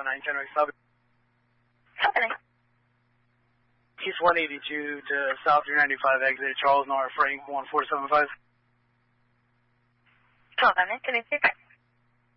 910 South. Happening. East 182 to South 395 exit, Charles North, Frank 1475. Hold on, can you see that?